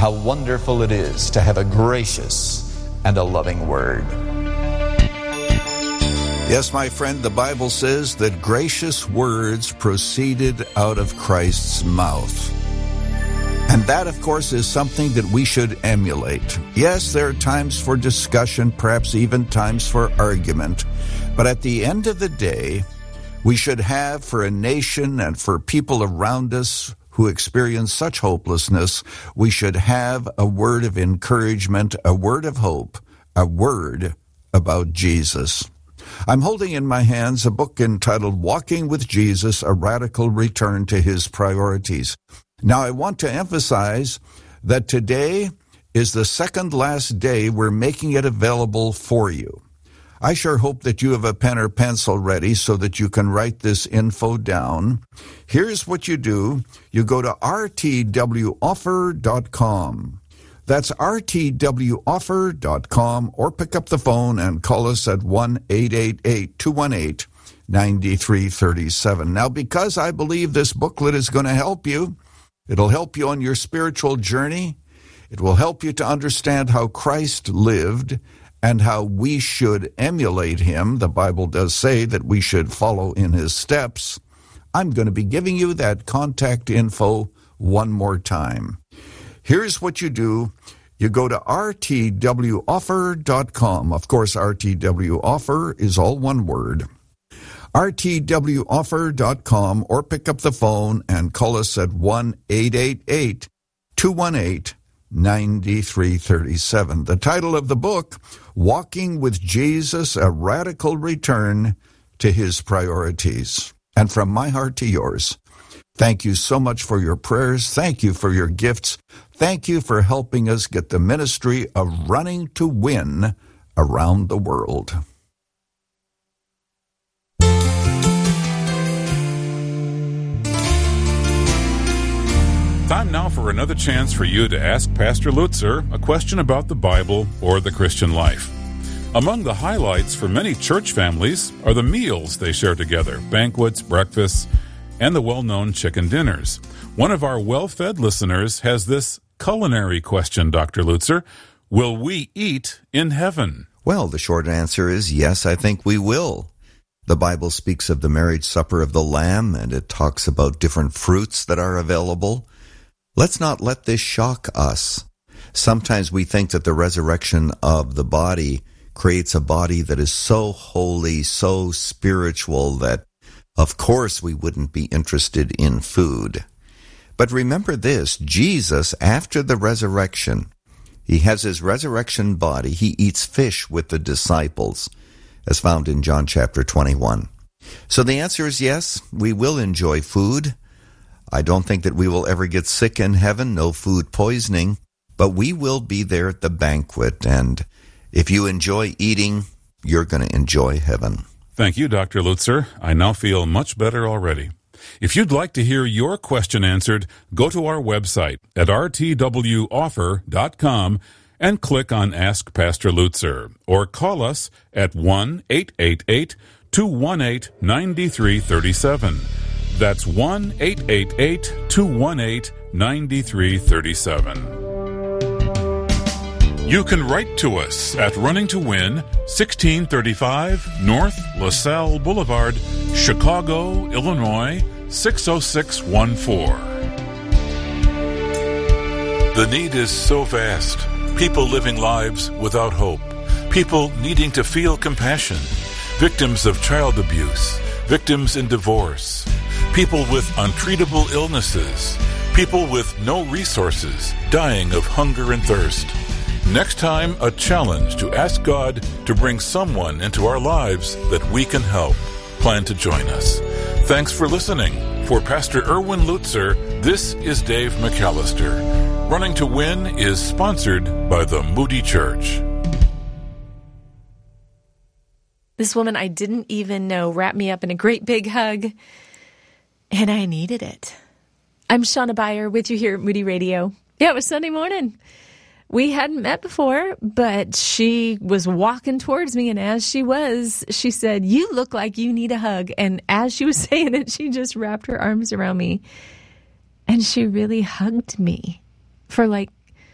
how wonderful it is to have a gracious and a loving Word. Yes, my friend, the Bible says that gracious words proceeded out of Christ's mouth. And that, of course, is something that we should emulate. Yes, there are times for discussion, perhaps even times for argument. But at the end of the day, we should have, for a nation and for people around us who experience such hopelessness, we should have a word of encouragement, a word of hope, a word about Jesus. I'm holding in my hands a book entitled Walking with Jesus, A Radical Return to His Priorities. Now, I want to emphasize that today is the second last day we're making it available for you. I sure hope that you have a pen or pencil ready so that you can write this info down. Here's what you do. You go to rtwoffer.com. That's rtwoffer.com, or pick up the phone and call us at 1-888-218-9337. Now, because I believe this booklet is going to help you, it'll help you on your spiritual journey. It will help you to understand how Christ lived and how we should emulate him. The Bible does say that we should follow in his steps. I'm going to be giving you that contact info one more time. Here's what you do. You go to rtwoffer.com. Of course, RTW Offer is all one word. rtwoffer.com, or pick up the phone and call us at 1-888-218-9337. The title of the book, Walking with Jesus, A Radical Return to His Priorities. And from my heart to yours, thank you so much for your prayers. Thank you for your gifts. Thank you for helping us get the ministry of Running to Win around the world. Time now for another chance for you to ask Pastor Lutzer a question about the Bible or the Christian life. Among the highlights for many church families are the meals they share together, banquets, breakfasts, and the well-known chicken dinners. One of our well-fed listeners has this culinary question, Dr. Lutzer. Will we eat in heaven? Well, the short answer is yes, I think we will. The Bible speaks of the marriage supper of the Lamb, and it talks about different fruits that are available. Let's not let this shock us. Sometimes we think that the resurrection of the body creates a body that is so holy, so spiritual, that of course we wouldn't be interested in food. But remember this, Jesus, after the resurrection, he has his resurrection body. He eats fish with the disciples, as found in John chapter 21. So the answer is yes, we will enjoy food. I don't think that we will ever get sick in heaven, no food poisoning, but we will be there at the banquet, and if you enjoy eating, you're going to enjoy heaven. Thank you, Dr. Lutzer. I now feel much better already. If you'd like to hear your question answered, go to our website at rtwoffer.com and click on Ask Pastor Lutzer, or call us at 1-888-218-9337. That's 1-888-218-9337. You can write to us at Running to Win, 1635 North LaSalle Boulevard, Chicago, Illinois, 60614. The need is so vast. People living lives without hope. People needing to feel compassion. Victims of child abuse. Victims in divorce. People with untreatable illnesses. People with no resources, dying of hunger and thirst. Next time, a challenge to ask God to bring someone into our lives that we can help. Plan to join us. Thanks for listening. For Pastor Erwin Lutzer, this is Dave McAllister. Running to Win is sponsored by the Moody Church. This woman I didn't even know wrapped me up in a great big hug, and I needed it. I'm Shauna Beyer with you here at Moody Radio. Yeah, it was Sunday morning. We hadn't met before, but she was walking towards me, and as she was, she said, "You look like you need a hug." And as she was saying it, she just wrapped her arms around me, and she really hugged me for like